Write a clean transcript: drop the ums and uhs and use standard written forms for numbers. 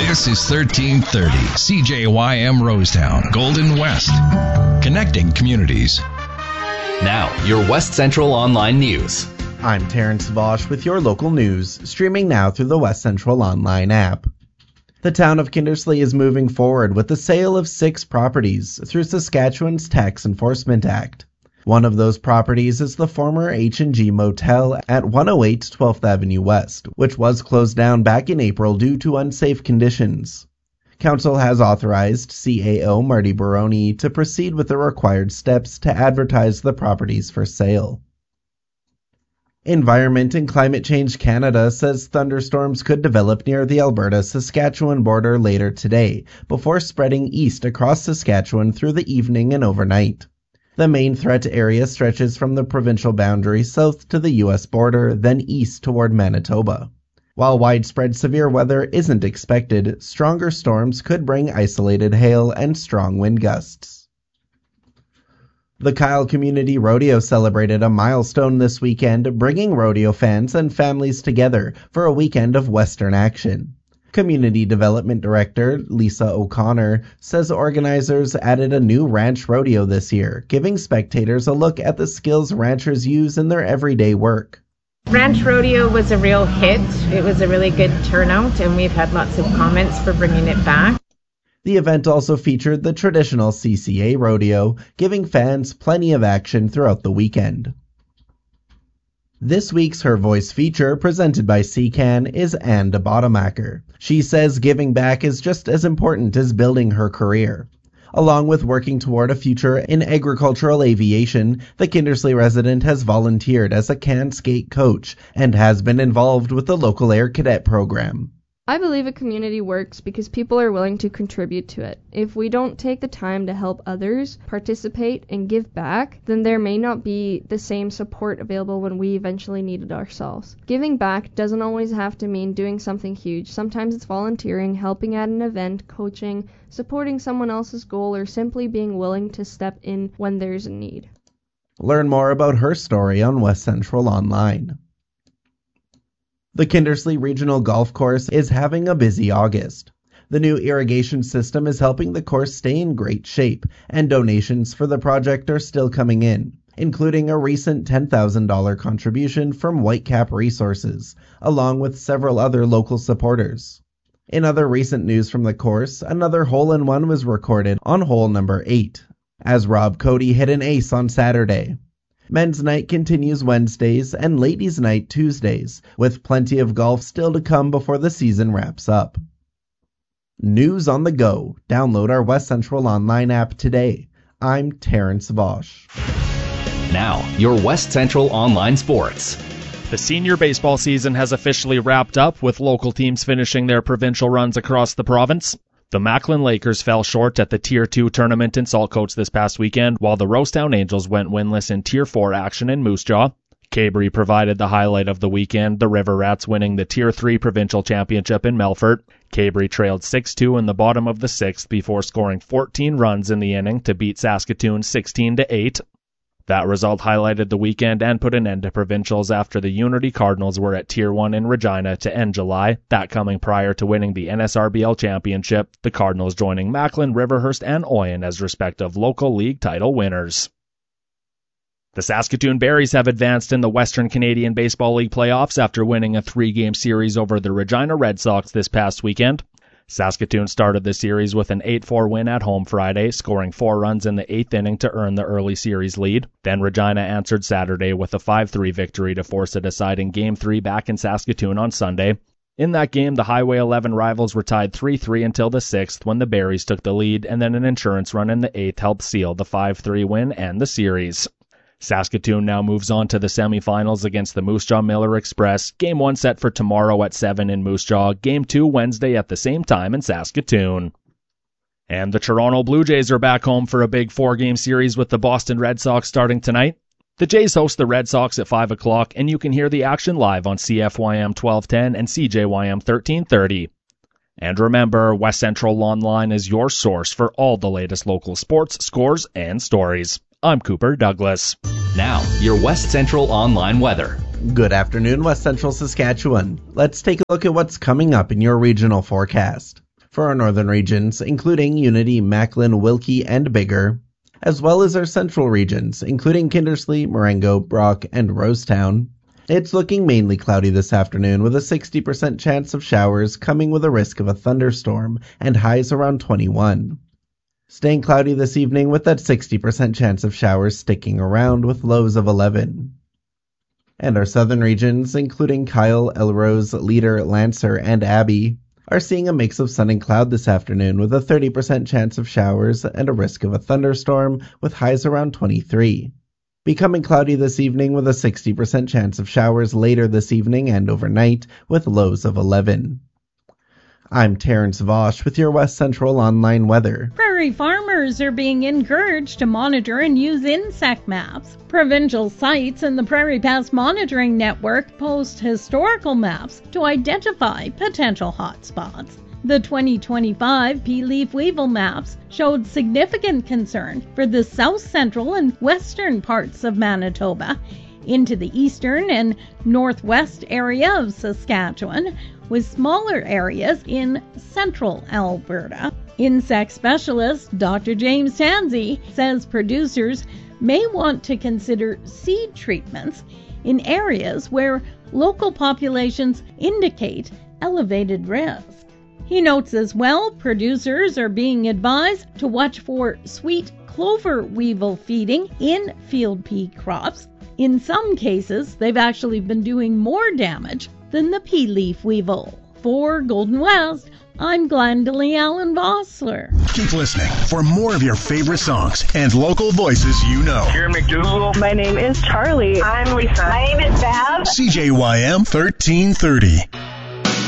This is 1330 CJYM Rosetown, Golden West. Connecting communities. Now, your West Central Online News. I'm Terrence Vosch with your local news, streaming now through the West Central Online app. The town of Kindersley is moving forward with the sale of 6 properties through Saskatchewan's Tax Enforcement Act. One of those properties is the former H&G Motel at 108 12th Avenue West, which was closed down back in April due to unsafe conditions. Council has authorized CAO Marty Baroni to proceed with the required steps to advertise the properties for sale. Environment and Climate Change Canada says thunderstorms could develop near the Alberta-Saskatchewan border later today, before spreading east across Saskatchewan through the evening and overnight. The main threat area stretches from the provincial boundary south to the U.S. border, then east toward Manitoba. While widespread severe weather isn't expected, stronger storms could bring isolated hail and strong wind gusts. The Kyle Community Rodeo celebrated a milestone this weekend, bringing rodeo fans and families together for a weekend of Western action. Community Development Director Lisa O'Connor says organizers added a new ranch rodeo this year, giving spectators a look at the skills ranchers use in their everyday work. Ranch Rodeo was a real hit. It was a really good turnout, and we've had lots of comments for bringing it back. The event also featured the traditional CCA rodeo, giving fans plenty of action throughout the weekend. This week's Her Voice feature, presented by CCAN, is Anne de Bodemacher. She says giving back is just as important as building her career. Along with working toward a future in agricultural aviation, the Kindersley resident has volunteered as a CAN skate coach and has been involved with the local Air Cadet program. I believe a community works because people are willing to contribute to it. If we don't take the time to help others participate and give back, then there may not be the same support available when we eventually need it ourselves. Giving back doesn't always have to mean doing something huge. Sometimes it's volunteering, helping at an event, coaching, supporting someone else's goal, or simply being willing to step in when there's a need. Learn more about her story on West Central Online. The Kindersley Regional Golf Course is having a busy August. The new irrigation system is helping the course stay in great shape, and donations for the project are still coming in, including a recent $10,000 contribution from Whitecap Resources, along with several other local supporters. In other recent news from the course, another hole-in-one was recorded on hole number 8, as Rob Cody hit an ace on Saturday. Men's night continues Wednesdays and ladies' night Tuesdays, with plenty of golf still to come before the season wraps up. News on the go. Download our West Central Online app today. I'm Terrence Vosch. Now, your West Central Online Sports. The senior baseball season has officially wrapped up, with local teams finishing their provincial runs across the province. The Macklin Lakers fell short at the Tier 2 tournament in Saltcoats this past weekend, while the Rosetown Angels went winless in Tier 4 action in Moose Jaw. Cabory provided the highlight of the weekend, the River Rats winning the Tier 3 provincial championship in Melfort. Cabory trailed 6-2 in the bottom of the 6th before scoring 14 runs in the inning to beat Saskatoon 16-8. That result highlighted the weekend and put an end to provincials after the Unity Cardinals were at Tier 1 in Regina to end July, that coming prior to winning the NSRBL championship, the Cardinals joining Macklin, Riverhurst, and Oyen as respective local league title winners. The Saskatoon Berries have advanced in the Western Canadian Baseball League playoffs after winning a 3-game series over the Regina Red Sox this past weekend. Saskatoon started the series with an 8-4 win at home Friday, scoring 4 runs in the 8th inning to earn the early series lead. Then Regina answered Saturday with a 5-3 victory to force a deciding Game 3 back in Saskatoon on Sunday. In that game, the Highway 11 rivals were tied 3-3 until the 6th when the Berries took the lead, and then an insurance run in the 8th helped seal the 5-3 win and the series. Saskatoon now moves on to the semifinals against the Moose Jaw Miller Express. Game 1 set for tomorrow at 7 in Moose Jaw. Game 2 Wednesday at the same time in Saskatoon. And the Toronto Blue Jays are back home for a big 4-game series with the Boston Red Sox starting tonight. The Jays host the Red Sox at 5 o'clock, and you can hear the action live on CFYM 1210 and CJYM 1330. And remember, West Central Online is your source for all the latest local sports, scores, and stories. I'm Cooper Douglas. Now, your West Central Online weather. Good afternoon, West Central Saskatchewan. Let's take a look at what's coming up in your regional forecast. For our northern regions, including Unity, Macklin, Wilkie, and Biggar, as well as our central regions, including Kindersley, Marengo, Brock, and Rosetown, it's looking mainly cloudy this afternoon with a 60% chance of showers coming with a risk of a thunderstorm and highs around 21. Staying cloudy this evening with that 60% chance of showers sticking around with lows of 11. And our southern regions, including Kyle, Elrose, Leader, Lancer, and Abbey, are seeing a mix of sun and cloud this afternoon with a 30% chance of showers and a risk of a thunderstorm with highs around 23. Becoming cloudy this evening with a 60% chance of showers later this evening and overnight with lows of 11. I'm Terrence Vosch with your West Central Online weather. Prairie farmers are being encouraged to monitor and use insect maps. Provincial sites and the Prairie Pest Monitoring Network post historical maps to identify potential hotspots. The 2025 pea-leaf weevil maps showed significant concern for the south central and western parts of Manitoba, into the eastern and northwest area of Saskatchewan, with smaller areas in central Alberta. Insect specialist Dr. James Tansey says producers may want to consider seed treatments in areas where local populations indicate elevated risk. He notes as well producers are being advised to watch for sweet clover weevil feeding in field pea crops. In some cases, they've actually been doing more damage than the pea leaf weevil. For Golden West, I'm Glendalee Allen Vossler. Keep listening for more of your favorite songs and local voices you know. Here McDougal. My name is Charlie. I'm Lisa. My name is Bab. CJYM 1330.